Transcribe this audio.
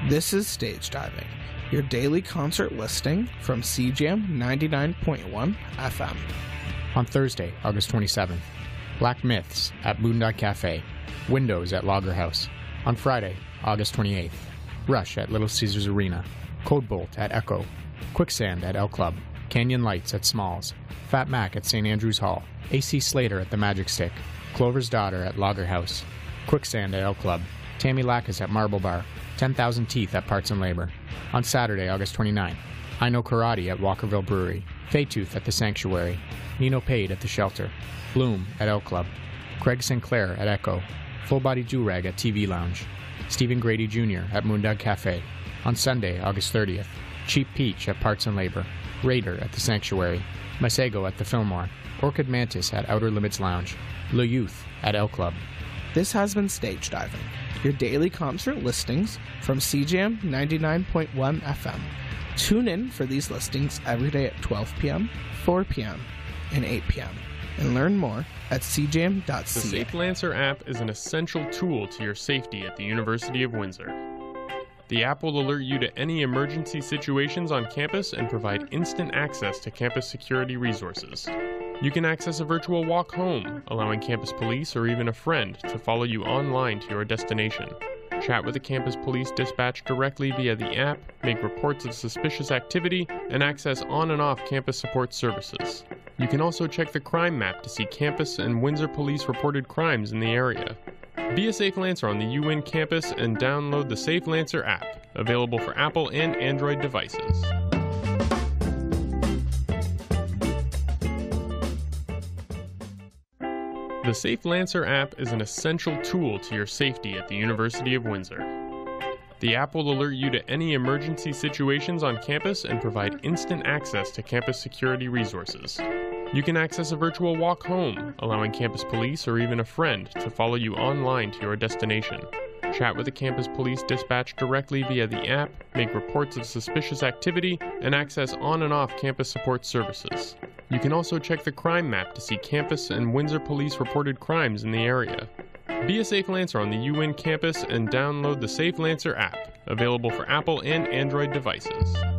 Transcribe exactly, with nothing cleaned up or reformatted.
This is Stage Diving, your daily concert listing from C J A M ninety-nine point one F M. On Thursday, August twenty-seventh, Black Myths at Moondog Cafe, Windows at Lager House. On Friday, August twenty-eighth, Rush at Little Caesars Arena, Codebolt at Echo, Quicksand at El Club, Canyon Lights at Smalls, Fat Mac at Saint Andrews Hall, A C Slater at the Magic Stick, Clover's Daughter at Lager House, Quicksand at El Club, Tammy Lackas at Marble Bar, ten thousand Teeth at Parts and Labor. On Saturday, August twenty-ninth, I Know Karate at Walkerville Brewery, Faytooth at the Sanctuary, Nino Paid at the Shelter, Bloom at El Club, Craig Sinclair at Echo, Full Body Durag at T V Lounge, Stephen Grady Junior at Moondog Cafe. On Sunday, August thirtieth, Cheap Peach at Parts and Labor, Raider at the Sanctuary, Masego at the Fillmore, Orchid Mantis at Outer Limits Lounge, Le Youth at El Club. This has been Stage Diving, your daily concert listings from C J A M ninety-nine point one F M. Tune in for these listings every day at twelve p.m., four p.m., and eight p.m. and learn more at c j m dot c a. The Safe Lancer app is an essential tool to your safety at the University of Windsor. The app will alert you to any emergency situations on campus and provide instant access to campus security resources. You can access a virtual walk home, allowing campus police or even a friend to follow you online to your destination. Chat with the campus police dispatch directly via the app, make reports of suspicious activity, and access on and off campus support services. You can also check the crime map to see campus and Windsor police reported crimes in the area. Be a Safe Lancer on the U Win campus and download the Safe Lancer app, available for Apple and Android devices. The Safe Lancer app is an essential tool to your safety at the University of Windsor. The app will alert you to any emergency situations on campus and provide instant access to campus security resources. You can access a virtual walk home, allowing campus police or even a friend to follow you online to your destination. Chat with the campus police dispatch directly via the app, make reports of suspicious activity, and access on and off campus support services. You can also check the crime map to see campus and Windsor police reported crimes in the area. Be a Safe Lancer on the U Win campus and download the Safe Lancer app, available for Apple and Android devices.